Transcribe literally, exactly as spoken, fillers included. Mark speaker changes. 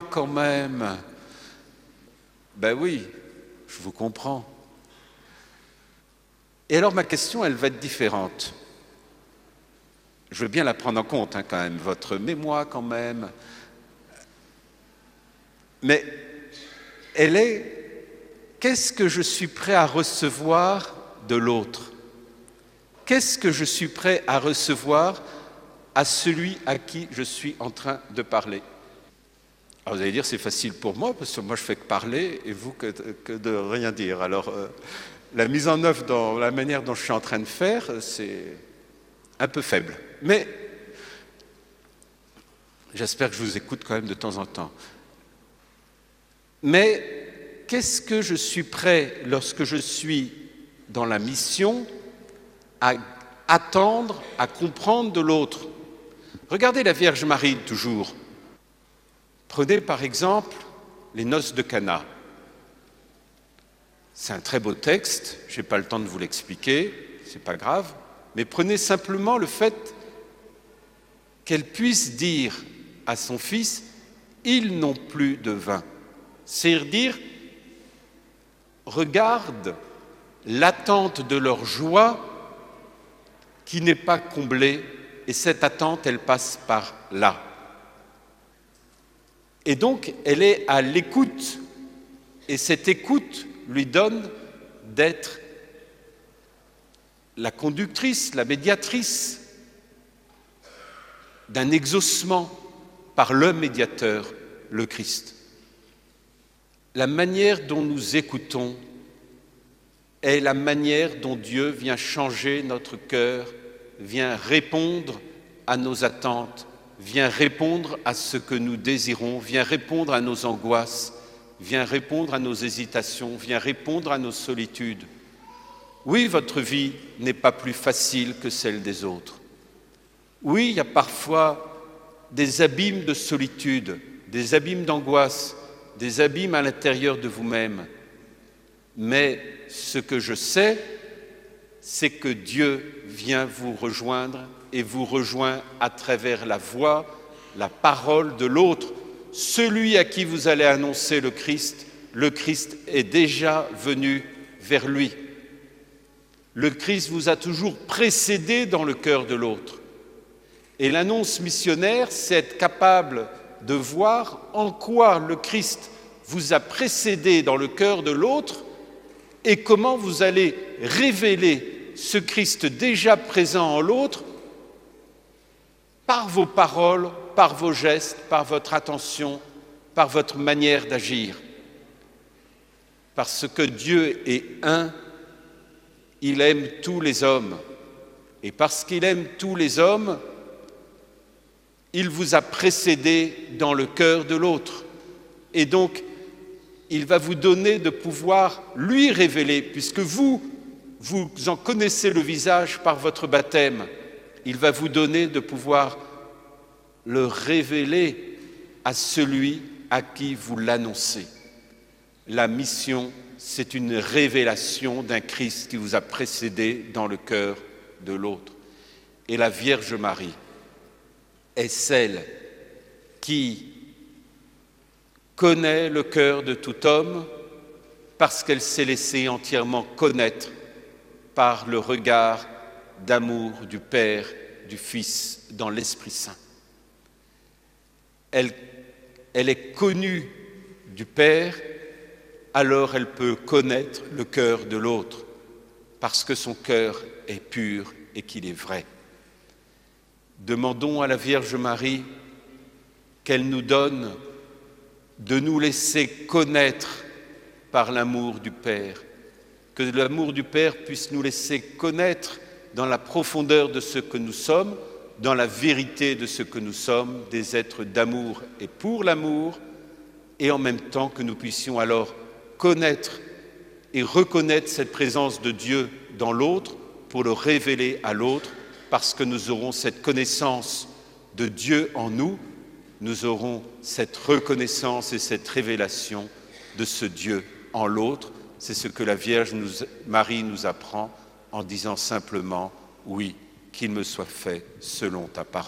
Speaker 1: quand même. Ben oui, je vous comprends. Et alors ma question, elle va être différente. Je veux bien la prendre en compte hein, quand même, votre mémoire quand même. Mais elle est, qu'est-ce que je suis prêt à recevoir de l'autre? Qu'est-ce que je suis prêt à recevoir à celui à qui je suis en train de parler? Alors vous allez dire, c'est facile pour moi, parce que moi je fais que parler et vous que, que de rien dire. Alors euh, la mise en œuvre dans la manière dont je suis en train de faire, c'est un peu faible. Mais j'espère que je vous écoute quand même de temps en temps. Mais qu'est-ce que je suis prêt, lorsque je suis dans la mission, à attendre, à comprendre de l'autre? Regardez la Vierge Marie toujours. Prenez par exemple les noces de Cana. C'est un très beau texte, je n'ai pas le temps de vous l'expliquer, c'est pas grave, mais prenez simplement le fait qu'elle puisse dire à son fils « ils n'ont plus de vin ». C'est dire « regarde l'attente de leur joie qui n'est pas comblée et cette attente, elle passe par là ». Et donc, elle est à l'écoute, et cette écoute lui donne d'être la conductrice, la médiatrice d'un exaucement par le médiateur, le Christ. La manière dont nous écoutons est la manière dont Dieu vient changer notre cœur, vient répondre à nos attentes, vient répondre à ce que nous désirons, vient répondre à nos angoisses, vient répondre à nos hésitations, vient répondre à nos solitudes. Oui, votre vie n'est pas plus facile que celle des autres. Oui, il y a parfois des abîmes de solitude, des abîmes d'angoisse, des abîmes à l'intérieur de vous-même. Mais ce que je sais, c'est que Dieu vient vous rejoindre et vous rejoint à travers la voix, la parole de l'autre. Celui à qui vous allez annoncer le Christ, le Christ est déjà venu vers lui. Le Christ vous a toujours précédé dans le cœur de l'autre. Et l'annonce missionnaire, c'est être capable de voir en quoi le Christ vous a précédé dans le cœur de l'autre et comment vous allez révéler ce Christ déjà présent en l'autre par vos paroles, par vos gestes, par votre attention, par votre manière d'agir. Parce que Dieu est un, il aime tous les hommes. Et parce qu'il aime tous les hommes, il vous a précédé dans le cœur de l'autre. Et donc, il va vous donner de pouvoir lui révéler, puisque vous, vous en connaissez le visage par votre baptême. Il va vous donner de pouvoir le révéler à celui à qui vous l'annoncez. La mission, c'est une révélation d'un Christ qui vous a précédé dans le cœur de l'autre. Et la Vierge Marie est celle qui connaît le cœur de tout homme parce qu'elle s'est laissée entièrement connaître par le regard d'amour du Père, du Fils, dans l'Esprit Saint. Elle, elle est connue du Père, alors elle peut connaître le cœur de l'autre, parce que son cœur est pur et qu'il est vrai. Demandons à la Vierge Marie qu'elle nous donne de nous laisser connaître par l'amour du Père, que l'amour du Père puisse nous laisser connaître dans la profondeur de ce que nous sommes, dans la vérité de ce que nous sommes, des êtres d'amour et pour l'amour, et en même temps que nous puissions alors connaître et reconnaître cette présence de Dieu dans l'autre pour le révéler à l'autre, parce que nous aurons cette connaissance de Dieu en nous, nous aurons cette reconnaissance et cette révélation de ce Dieu en l'autre. C'est ce que la Vierge nous, Marie nous apprend en disant simplement « Oui, qu'il me soit fait selon ta parole ».